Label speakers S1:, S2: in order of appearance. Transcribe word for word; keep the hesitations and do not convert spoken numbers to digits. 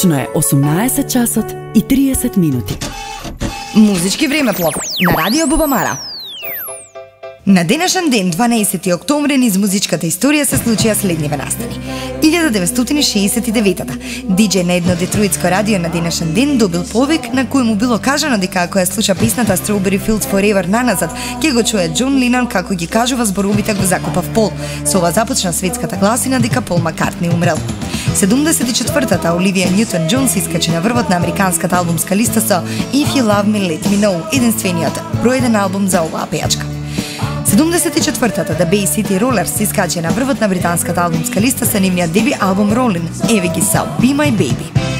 S1: Точно е осумнаесет часот и триесет минути.
S2: Музички времеплов на Радио Бубамара. На денешен ден, дванаесети октомври, низ музичката историја се случија следниве настани. илјада деветстотини шеесет и девета. Диџеј на едно детроитско радио на денешен ден добил повик на кој му било кажано дека ако ја слуша песната Strawberry Fields Forever наназад, ќе го чуе Џон Ленон како ги кажува зборовите го закопав Пол. Со ова започна светската гласина дека Пол Маккартни умрел. седумдесет и четвртата Оливија Нјутон Џонс искачи на врвот на американската албумска листа со If You Love Me Let Me Know, единствениот број еден албум за оваа пејачка. седумдесет и четвртата The Bay City Rollers искачи на врвот на британската албумска листа со нивниот деби албум Rollin'. Еве ги са Be My Baby.